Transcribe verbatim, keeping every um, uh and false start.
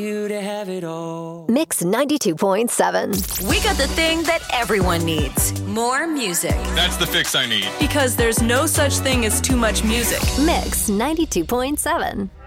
You to have it all. Mix ninety-two point seven. We got the thing that everyone needs. More music. That's the fix I need. Because there's no such thing as too much music. Mix ninety-two point seven.